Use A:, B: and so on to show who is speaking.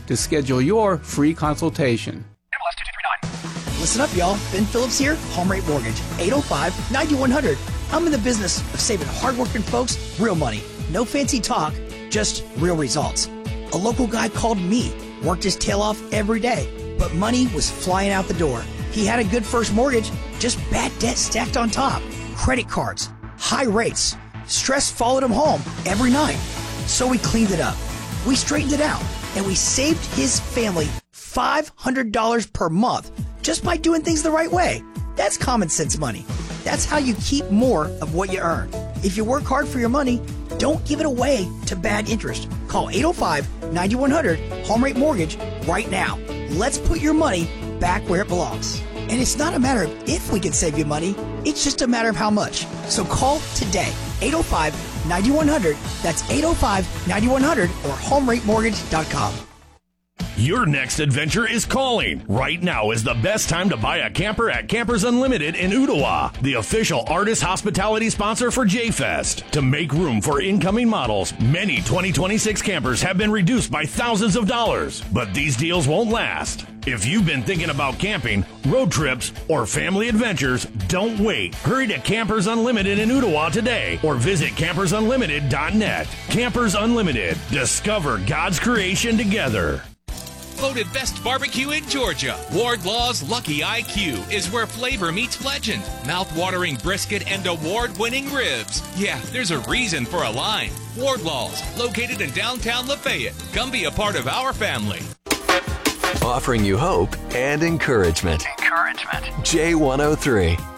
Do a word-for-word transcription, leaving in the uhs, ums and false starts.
A: to schedule your free consultation.
B: Listen up, y'all. Ben Phillips here, Home Rate Mortgage, eight oh five, nine one hundred. I'm in the business of saving hardworking folks real money. No fancy talk, just real results. A local guy called me, worked his tail off every day, but money was flying out the door. He had a good first mortgage, just bad debt stacked on top. Credit cards, high rates. Stress followed him home every night. So we cleaned it up. We straightened it out, and we saved his family five hundred dollars per month just by doing things the right way. That's common sense money. That's how you keep more of what you earn. If you work hard for your money, don't give it away to bad interest. Call eight oh five, nine one hundred Home Rate Mortgage right now. Let's put your money back where it belongs. And it's not a matter of if we can save you money, it's just a matter of how much. So call today, eight oh five, nine one hundred. That's eight oh five, nine one hundred or home rate mortgage dot com.
C: Your next adventure is calling. Right now is the best time to buy a camper at Campers Unlimited in Ottawa, the official Artist hospitality sponsor for J-Fest. To make room for incoming models, many twenty twenty-six campers have been reduced by thousands of dollars. But these deals won't last. If you've been thinking about camping, road trips, or family adventures, don't wait. Hurry to Campers Unlimited in Ottawa today or visit campers unlimited dot net. Campers Unlimited. Discover God's creation together.
D: Voted Best Barbecue in Georgia, Wardlaw's Lucky I Q is where flavor meets legend. Mouth-watering brisket and award-winning ribs. Yeah, there's a reason for a line. Wardlaw's, located in downtown Lafayette. Come be a part of our family.
E: Offering you hope and encouragement.
F: Encouragement.
E: J one oh three.